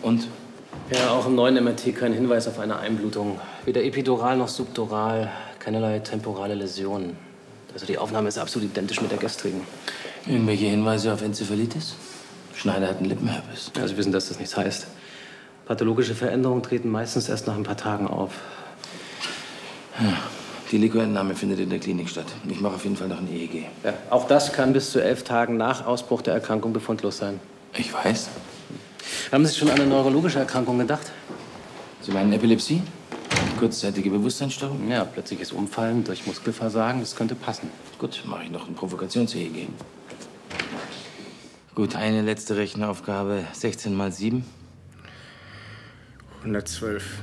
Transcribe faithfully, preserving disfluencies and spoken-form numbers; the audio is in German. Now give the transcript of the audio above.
Und? Ja, auch im neuen M R T kein Hinweis auf eine Einblutung. Weder epidural noch subdural, keinerlei temporale Läsionen. Also die Aufnahme ist absolut identisch mit der gestrigen. Irgendwelche Hinweise auf Enzephalitis? Schneider hat einen Lippenherpes. Ja, Sie wissen, dass das nichts heißt. Pathologische Veränderungen treten meistens erst nach ein paar Tagen auf. Ja, die Liquorentnahme findet in der Klinik statt. Ich mache auf jeden Fall noch ein E E G. Ja, auch das kann bis zu elf Tagen nach Ausbruch der Erkrankung befundlos sein. Ich weiß. Haben Sie schon an eine neurologische Erkrankung gedacht? Sie meinen Epilepsie? Kurzzeitige Bewusstseinsstörung? Ja, plötzliches Umfallen durch Muskelversagen, das könnte passen. Gut, mache ich noch ein Provokations-E E G. Gut, eine letzte Rechenaufgabe. sechzehn mal sieben. hundertzwölf.